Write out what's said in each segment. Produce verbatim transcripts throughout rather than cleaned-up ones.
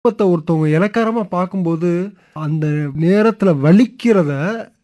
குடும்பத்த ஒருத்தவங்க இளக்காரமா பார்க்கும்போது, அந்த நேரத்துல வலிக்கிறத,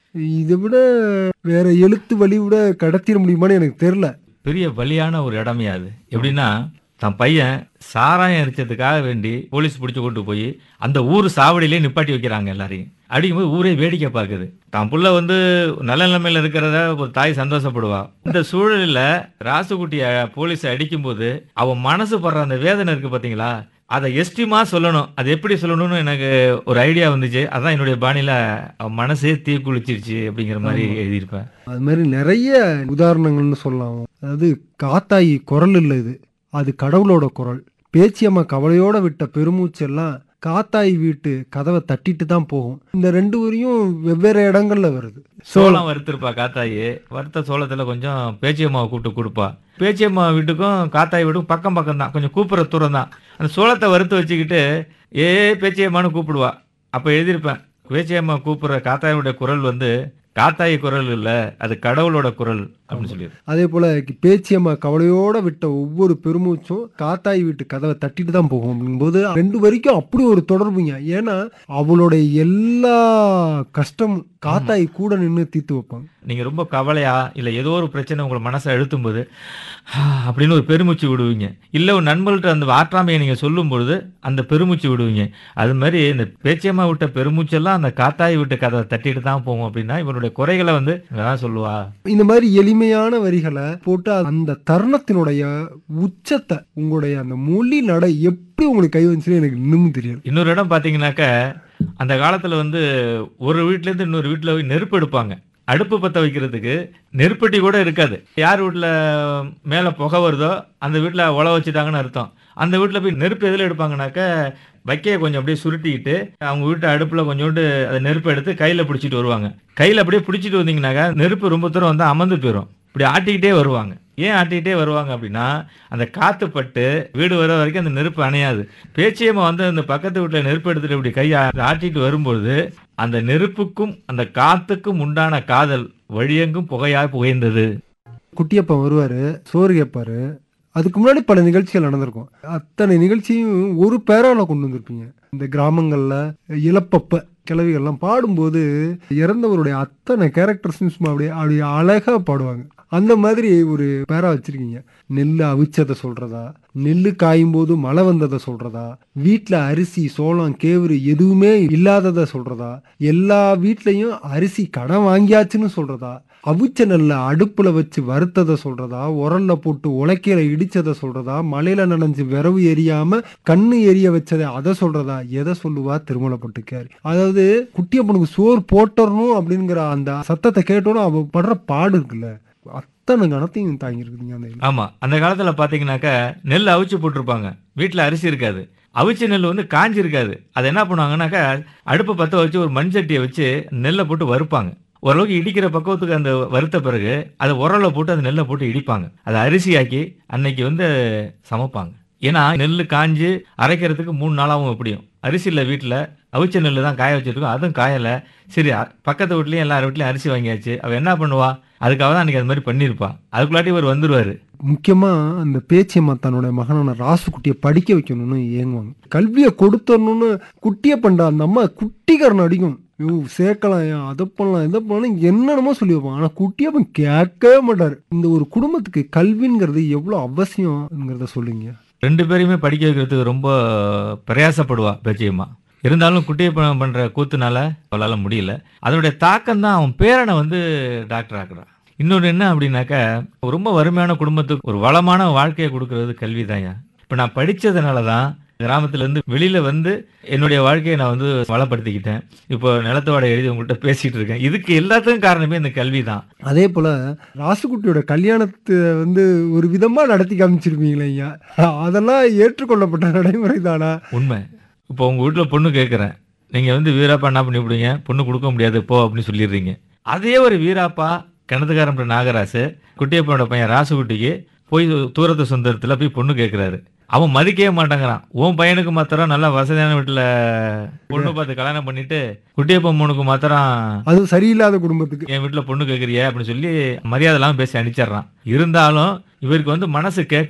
இத விட வேற எழுத்து வலி விட கடத்திற முடியுமான்னு எனக்கு தெரியல. பெரிய வலியான ஒரு இடம்யா அது. எப்படின்னா, தன் பையன் சாராயம் எரிச்சதுக்காக வேண்டி போலீஸ் புடிச்சு கொண்டு போய், அந்த ஊர் சாவடியிலேயே நிப்பாட்டி வைக்கிறாங்க எல்லாரையும். அடிக்கும்போது ஊரே வேடிக்கை பார்க்குது. தான் புள்ள வந்து நல்ல நிலைமையில இருக்கிறத ஒரு தாய் சந்தோஷப்படுவா. இந்த சூழலில ராசுகுட்டிய போலீஸ் அடிக்கும்போது, அவன் மனசு படுற அந்த வேதனை இருக்கு பார்த்தீங்களா? அத எஸ்டிமா சொல்லணும். அது எப்படி சொல்லணும்னு எனக்கு ஒரு ஐடியா வந்துச்சு. அதான் என்னுடைய பாணியில அவன் மனசே தீக்குளிச்சிருச்சு அப்படிங்கிற மாரி ஆமா. எழுதியிருப்பேன். அது மாரி நெறைய உதாரணங்கள்னு சொல்லலாம். அதாவது காத்தாயி குரல் இல்ல இது. அது கடவுளோட குரல். பேச்சியம்மா கவலையோட விட்ட பெருமூச்செல்லாம் காத்தாயி வீட்டு கதவ தட்டிட்டு தான் போகும். இந்த ரெண்டு வரியும் வெவ்வேறு இடங்கள்ல வருது. சோளம் வறுத்திருப்பா காத்தாயி. வறுத்த சோளத்துல கொஞ்சம் பேச்சியம்மாவ கூப்பிட்டு குடுப்பா. பேச்சியம்மா வீட்டுக்கும் காத்தாயி வீட்டுக்கும் பக்கம் பக்கம் தான். கொஞ்சம் கூப்பிடுற தூரம் தான். அந்த சோளத்த வறுத்து வச்சுக்கிட்டு, ஏ பேச்சியம்மான்னு கூப்பிடுவா. அப்ப எழுதியிருப்பேன். பேச்சியம்மா கூப்பிடுற காத்தாயியோட குரல் வந்து காத்தாயி குரல் இல்ல, அது கடவுளோட குரல் அப்படின்னு சொல்லியிருக்கு. அதேபோல பேச்சியம்மா கவலையோட விட்ட ஒவ்வொரு பெருமூச்சும் காத்தாயி வீட்டு கதவ தட்டிட்டு தான் போகும் அப்படிங்கும்போது ரெண்டு வரிக்கும் அப்படி ஒரு தொடர்புங்க. ஏன்னா, அவளுடைய எல்லா கஷ்டமும் காத்தாயி கூட நின்னு தீர்த்து வைப்பாங்க. நீங்க ரொம்ப கவலையா, இல்ல ஏதோ ஒரு பிரச்சனை உங்க மனச அழுத்தும்போது, அப்படின்னு ஒரு பெருமூச்சு விடுவீங்க. இல்ல ஒரு நண்பர்கள்ட்ட அந்த ஆற்றாமைய நீங்க சொல்லும்பொழுது, அந்த பெருமூச்சு விடுவீங்க. அது மாரி இந்த பேச்சியம்மா விட்ட பெருமூச்செல்லாம் அந்த காத்தாயி வீட்டு கதவ தட்டிட்டு தான் போகும் அப்படின்னா, இவனுடைய குறைகள வந்து இவதான் சொல்லுவா. இந்த மாதிரி எளிமையான வரிகள போட்டு அந்த தருணத்தினுடைய உச்சத்த உங்களுடைய அந்த மொழி நடை எப்படி உங்களுக்கு கை வந்துச்சுன்னு எனக்கு இன்னமும் தெரியல. இன்னொரு இடம் பார்த்தீங்கன்னாக்க, அந்த காலத்துல வந்து ஒரு வீட்லேருந்து இன்னொரு வீட்ல போய் நெருப்பு எடுப்பாங்க. அடுப்பு பத்த வைக்கிறதுக்கு நெருப்பெட்டி கூட இருக்காது. யார் வீட்ல மேல புகை வருதோ, அந்த வீட்ல ஒல வச்சுட்டாங்கன்னு அர்த்தம். அந்த வீட்ல போய் நெருப்பு எதுல எடுப்பாங்கனாக்க, வைக்கைய கொஞ்சம் அப்படியே சுருட்டிக்கிட்டு, அவங்க வீட்டு அடுப்புல கொஞ்சோண்டு அந்த நெருப்ப எடுத்து கையில பிடிச்சிட்டு வருவாங்க. கையில அப்படியே பிடிச்சிட்டு வந்தீங்கன்னாக்க, நெருப்பு ரொம்ப தூரம் வந்தா அமர்ந்து போயிரும். இப்படி ஆட்டிக்கிட்டே வருவாங்க. ஏன் ஆட்டிக்கிட்டே வருவாங்க அப்படின்னா, அந்த காத்து பட்டு வீடு வர வரைக்கும் அந்த நெருப்பு அணையாது. பேச்சியம்மா வந்து அந்த பக்கத்து வீட்ல நெருப்பு எடுத்துட்டு இப்படி கைய ஆட்டிட்டு வரும்பொழுது, அந்த நெருப்புக்கும் அந்த காத்துக்கும் உண்டான காதல் வழியெங்கும் புகையாய் புகைந்தது. குட்டியப்பன் வருவாரு, சோறு கேட்பாரு. அதுக்கு முன்னாடி பல நிகழ்ச்சிகள் நடந்திருக்கும். அத்தனை நிகழ்ச்சியும் ஒரு பேரால கொண்டு வந்திருப்பீங்க. இந்த கிராமங்கள்ல இளப்பப்ப கிழவிகள்லாம் பாடும்போது இறந்தவருடைய அத்தனை கேரக்டர்ஸும் சும்மா அப்படியே அப்படியே அழகா பாடுவாங்க. அந்த மாதிரி ஒரு பேரா வச்சிருக்கீங்க. நெல்லு அவிச்சதை சொல்றதா, நெல்லு காயும் போது மழை வந்ததை சொல்றதா, வீட்டுல அரிசி சோளம் கேவுரு எதுவுமே இல்லாததை சொல்றதா, எல்லா வீட்லயும் அரிசி கடன் வாங்கியாச்சுன்னு சொல்றதா, அவிச்ச நெல்ல அடுப்புல வச்சு வறுத்ததை சொல்றதா, உரல்ல போட்டு உலக்கையில இடிச்சதை சொல்றதா, மலையில நனைஞ்சு விரவு எரியாம கண்ணு எரிய வச்சதை அதை சொல்றதா, எதை சொல்லுவா திருமலைப்பட்டுக்காரி. அதாவது குட்டியப்பனுக்கு சோறு போட்டறணும் அப்படிங்கிற அந்த சத்தத்தை கேட்டோன்னு அவ படுற பாடு இருக்குல்ல, அத்தனை கணத்தையும் தாங்கியிருக்குதுங்க அந்த இது. ஆமா. அந்த காலத்துல பார்த்தீங்கன்னாக்க, நெல் அவிச்சு போட்டிருப்பாங்க. வீட்ல அரிசி இருக்காது. அவிச்ச நெல் வந்து காஞ்சு இருக்காது. அத என்ன பண்ணுவாங்கன்னாக்க, அடுப்ப பத்த வச்சு ஒரு மண் சட்டிய வச்சு நெல்ல போட்டு வறுப்பாங்க. ஓரளவுக்கு இடிக்கிற பக்குவத்துக்கு அந்த வறுத்த பிறகு, அத உரல்ல போட்டு அந்த நெல்ல போட்டு இடிப்பாங்க. அத அரிசியாக்கி அன்னைக்கு வந்து சமைப்பாங்க. ஏன்னா, நெல்லு காஞ்சு அரைக்கிறதுக்கு மூணு நாளாவும் எப்படியும். அரிசி இல்ல வீட்ல. அவிச்ச நெல்லு தான் காய வச்சிருக்கோம். அதுவும் காயல. சரி அ பக்கத்து வீட்லயும் எல்லார் வீட்லயும் அரிசி வாங்கியாச்சு. அவ என்ன பண்ணுவா? அதுக்காக தான் அன்னைக்கு அது மாரி பண்ணியிருப்பா. அதுக்குள்ளாட்டி இவர் வந்துருவாரு. முக்கியமா அந்த பேச்சியம்மா தன்னுடைய மகனான ராசுகுட்டிய படிக்க வைக்கணும்னு ஏங்குவாங்க. கல்விய கொடுத்தரணும்னு குட்டியப்பன்டா அந்த அம்மா குட்டிக்காரன் அடிக்கும். யோ சேர்க்கலாம், அதை பண்ணலாம், இதை பண்ணலாம் என்னென்னமோ சொல்லி வைப்பான். ஆனா குட்டியப்பன் கேட்கவே மாட்டாரு. இந்த ஒரு குடும்பத்துக்கு கல்விங்கிறது எவ்வளவு அவசியம்ங்கிறத சொல்லுங்க. ரெண்டு பேரையுமே படிக்க வைக்கிறதுக்கு ரொம்ப பிரயாசப்படுவா பேச்சியம்மா. இருந்தாலும் குட்டியப்பன் பண்ற கூத்துனால அவளால முடியல. அதனுடைய தாக்கம் தான் அவன் பேரனை வந்து டாக்டர் ஆக்குறான். இன்னொன்னு என்ன அப்படின்னாக்க, ரொம்ப வறுமையான குடும்பத்துக்கு ஒரு வளமான வாழ்க்கையை கொடுக்கறது கல்விதான்யா. இப்ப நான் படிச்சதுனால தான் கிராமத்துல இருந்து வெளியில வந்து என்னுடைய வாழ்க்கையை நான் வந்து வளப்படுத்திக்கிட்டேன். இப்போ நிலத்து வாடகை எழுதி உங்கள்கிட்ட பேசிட்டு இருக்கேன். இதுக்கு எல்லாத்துக்கும் காரணமே இந்த கல்வி தான். அதே போல ராசுகுட்டியோட கல்யாணத்தை வந்து ஒரு விதமா நடத்தி காமிச்சிருப்பீங்களே ஐயா, அதெல்லாம் ஏற்றுக்கொள்ளப்பட்ட நடைமுறை தானா? உண்மை. இப்போ உங்க வீட்டுல பொண்ணு கேட்கறேன். நீங்க வந்து வீராப்பா என்ன பண்ணி விடுங்க, பொண்ணு கொடுக்க முடியாது போ அப்படின்னு சொல்லிடுறீங்க. அதே ஒரு வீராப்பா கிணத்துக்காரன் நாகராசு குட்டியப்பனோட பையன் ராசுகுட்டிக்கு போய் தூரத்து சொந்தத்துல போய் பொண்ணு கேட்கிறாரு. அவன் மதிக்கவே மாட்டேங்கிறான். உன் பையனுக்கு மாத்திரம் நல்லா வசதியான வீட்டுல பொண்ணு பார்த்து கல்யாணம் பண்ணிட்டு, குட்டியப்பன் பொண்ணுக்கு மாத்திரம் அது சரியில்லாத குடும்பத்துக்கு என் வீட்டுல பொண்ணு கேட்கறிய அப்படின்னு சொல்லி மரியாதை எல்லாம் பேசி அனுப்பிச்சிடுறான். இருந்தாலும் இவருக்கு வந்து மனசு கேட்கல.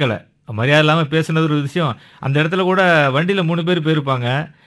மரியாதை இல்லாம பேசுனது ஒரு விஷயம். அந்த இடத்துல கூட வண்டியில மூணு பேர் போயிருப்பாங்க.